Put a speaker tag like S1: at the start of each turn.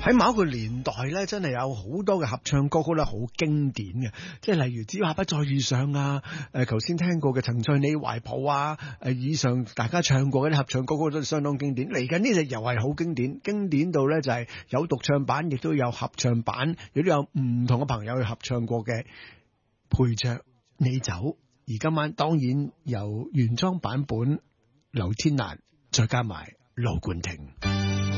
S1: 喺某一個年代咧，真係有好多嘅合唱歌曲咧，好經典嘅，即係例如只怕不再遇上啊，頭先聽過嘅曾在你懷抱啊，以上大家唱過嗰啲合唱歌曲都相當經典。嚟緊呢隻又係好經典，經典到咧就係有獨唱版，亦都有合唱版，亦都有唔同嘅朋友去合唱過嘅，陪着你走。而今晚當然由原裝版本劉天蘭，再加埋盧冠廷。